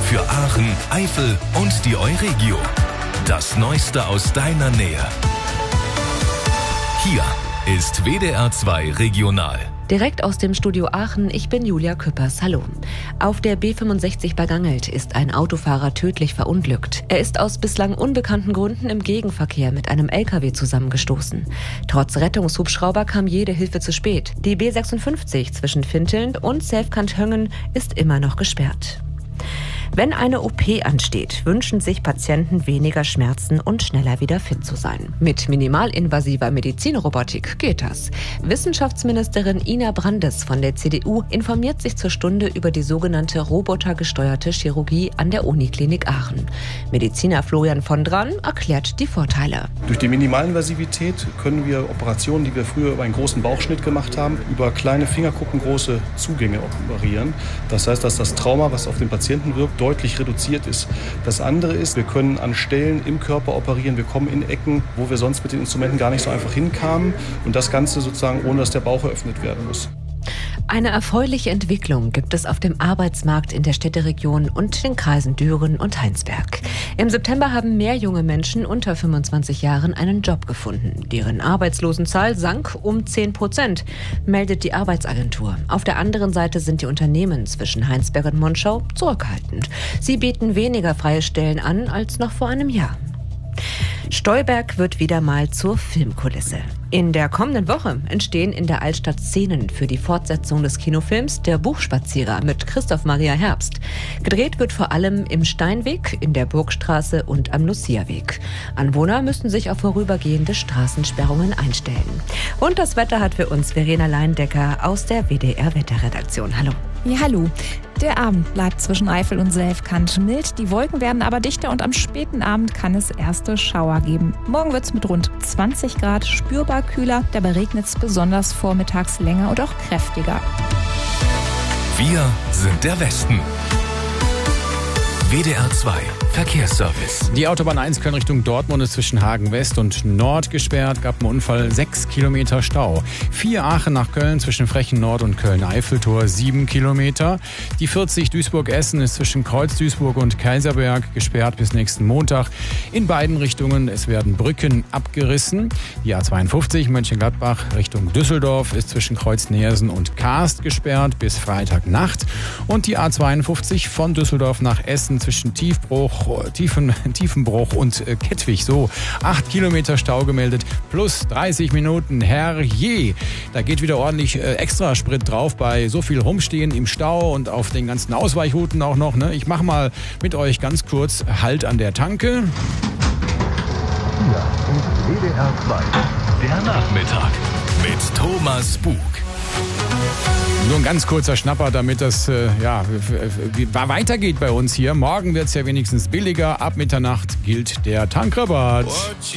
Für Aachen, Eifel und die Euregio. Das Neueste aus deiner Nähe. Hier ist WDR 2 Regional. Direkt aus dem Studio Aachen, ich bin Julia Küppers. Hallo. Auf der B65 bei Gangelt ist ein Autofahrer tödlich verunglückt. Er ist aus bislang unbekannten Gründen im Gegenverkehr mit einem LKW zusammengestoßen. Trotz Rettungshubschrauber kam jede Hilfe zu spät. Die B56 zwischen Finteln und Selfkant-Höngen ist immer noch gesperrt. Wenn eine OP ansteht, wünschen sich Patienten weniger Schmerzen und schneller wieder fit zu sein. Mit minimalinvasiver Medizinrobotik geht das. Wissenschaftsministerin Ina Brandes von der CDU informiert sich zur Stunde über die sogenannte robotergesteuerte Chirurgie an der Uniklinik Aachen. Mediziner Florian von Dran erklärt die Vorteile. Durch die Minimalinvasivität können wir Operationen, die wir früher über einen großen Bauchschnitt gemacht haben, über kleine fingerkuppengroße Zugänge operieren. Das heißt, dass das Trauma, was auf den Patienten wirkt, deutlich reduziert ist. Das andere ist, wir können an Stellen im Körper operieren, wir kommen in Ecken, wo wir sonst mit den Instrumenten gar nicht so einfach hinkamen und das Ganze sozusagen ohne, dass der Bauch eröffnet werden muss. Eine erfreuliche Entwicklung gibt es auf dem Arbeitsmarkt in der Städteregion und den Kreisen Düren und Heinsberg. Im September haben mehr junge Menschen unter 25 Jahren einen Job gefunden. Deren Arbeitslosenzahl sank um 10%, meldet die Arbeitsagentur. Auf der anderen Seite sind die Unternehmen zwischen Heinsberg und Monschau zurückhaltend. Sie bieten weniger freie Stellen an als noch vor einem Jahr. Stolberg wird wieder mal zur Filmkulisse. In der kommenden Woche entstehen in der Altstadt Szenen für die Fortsetzung des Kinofilms Der Buchspazierer mit Christoph Maria Herbst. Gedreht wird vor allem im Steinweg, in der Burgstraße und am Luciaweg. Anwohner müssen sich auf vorübergehende Straßensperrungen einstellen. Und das Wetter hat für uns Verena Leindecker aus der WDR-Wetterredaktion. Hallo. Ja, hallo. Der Abend bleibt zwischen Eifel und Selfkant mild. Die Wolken werden aber dichter und am späten Abend kann es erste Schauer geben. Morgen wird es mit rund 20 Grad spürbar kühler. Dabei regnet es besonders vormittags länger und auch kräftiger. Wir sind der Westen. WDR 2 Verkehrsservice. Die Autobahn 1 Köln Richtung Dortmund ist zwischen Hagen West und Nord gesperrt. Gab einen Unfall, 6 Kilometer Stau. 4 Aachen nach Köln zwischen Frechen Nord und Köln-Eiffeltor, 7 Kilometer. Die 40 Duisburg-Essen ist zwischen Kreuz-Duisburg und Kaiserberg gesperrt bis nächsten Montag. In beiden Richtungen, es werden Brücken abgerissen. Die A52 Mönchengladbach Richtung Düsseldorf ist zwischen Kreuz-Neersen und Kaast gesperrt bis Freitagnacht. Und die A52 von Düsseldorf nach Essen zwischen Tiefenbruch und Kettwig. So, 8 Kilometer Stau gemeldet, plus 30 Minuten. Herrje, da geht wieder ordentlich extra Sprit drauf bei so viel Rumstehen im Stau und auf den ganzen Ausweichrouten auch noch. Ne? Ich mache mal mit euch ganz kurz Halt an der Tanke. Hier ist WDR 2, der Nachmittag mit Thomas Bug. Nur ein ganz kurzer Schnapper, damit das weitergeht bei uns hier. Morgen wird es ja wenigstens billiger. Ab Mitternacht gilt der Tankrabatt.